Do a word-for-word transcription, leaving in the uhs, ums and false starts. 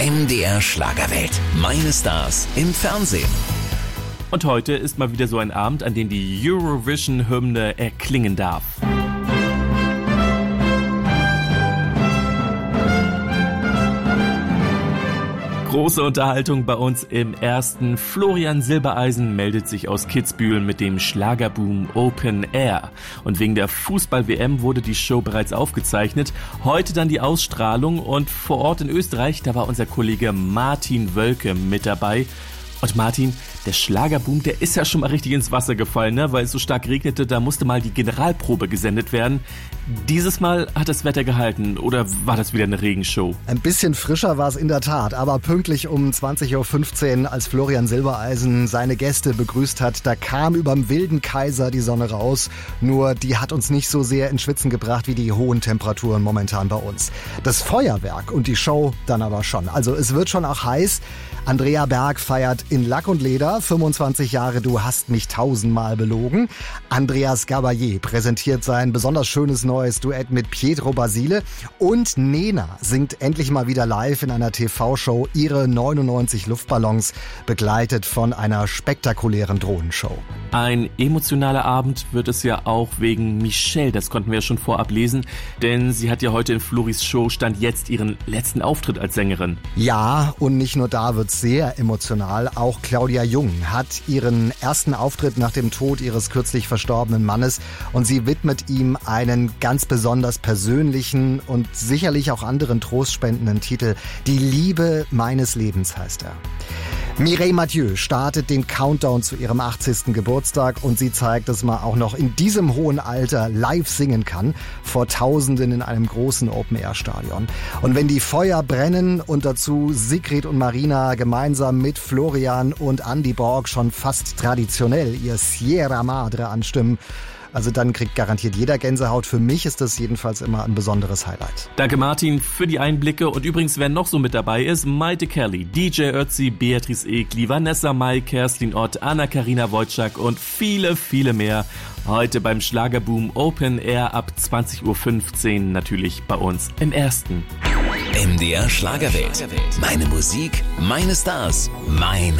M D R Schlagerwelt. Meine Stars im Fernsehen. Und heute ist mal wieder so ein Abend, an dem die Eurovision-Hymne erklingen darf. Große Unterhaltung bei uns im Ersten. Florian Silbereisen meldet sich aus Kitzbühel mit dem Schlagerboom Open Air. Und wegen der Fußball-W M wurde die Show bereits aufgezeichnet. Heute dann die Ausstrahlung und vor Ort in Österreich, da war unser Kollege Martin Wölke mit dabei. Und Martin, der Schlagerboom, der ist ja schon mal richtig ins Wasser gefallen, ne? Weil es so stark regnete, da musste mal die Generalprobe gesendet werden. Dieses Mal hat das Wetter gehalten, oder war das wieder eine Regenshow? Ein bisschen frischer war es in der Tat, aber pünktlich um zwanzig Uhr fünfzehn, als Florian Silbereisen seine Gäste begrüßt hat, da kam überm wilden Kaiser die Sonne raus. Nur die hat uns nicht so sehr ins Schwitzen gebracht wie die hohen Temperaturen momentan bei uns. Das Feuerwerk und die Show dann aber schon. Also es wird schon auch heiß. Andrea Berg feiert in Lack und Leder, fünfundzwanzig Jahre, du hast mich tausendmal belogen. Andreas Gabalier präsentiert sein besonders schönes neues Duett mit Pietro Basile. Und Nena singt endlich mal wieder live in einer T V-Show ihre neunundneunzig Luftballons, begleitet von einer spektakulären Drohnenshow. Ein emotionaler Abend wird es ja auch wegen Michelle, das konnten wir ja schon vorab lesen, denn sie hat ja heute in Floris Show Stand jetzt ihren letzten Auftritt als Sängerin. Ja, und nicht nur da wird's sehr emotional. Auch Claudia Jung hat ihren ersten Auftritt nach dem Tod ihres kürzlich verstorbenen Mannes und sie widmet ihm einen ganz besonders persönlichen und sicherlich auch anderen trostspendenden Titel. Die Liebe meines Lebens heißt er. Mireille Mathieu startet den Countdown zu ihrem achtzigsten Geburtstag und sie zeigt, dass man auch noch in diesem hohen Alter live singen kann, vor Tausenden in einem großen Open-Air-Stadion. Und wenn die Feuer brennen und dazu Sigrid und Marina gemeinsam mit Florian und Andy Borg schon fast traditionell ihr Sierra Madre anstimmen, also dann kriegt garantiert jeder Gänsehaut. Für mich ist das jedenfalls immer ein besonderes Highlight. Danke Martin für die Einblicke. Und übrigens, wer noch so mit dabei ist, Maite Kelly, D J Ötzi, Beatrice Egli, Vanessa Mai, Kerstin Ott, Anna-Karina Wojcik und viele, viele mehr. Heute beim Schlagerboom Open Air ab zwanzig Uhr fünfzehn natürlich bei uns im Ersten. M D R Schlagerwelt. Meine Musik, meine Stars, mein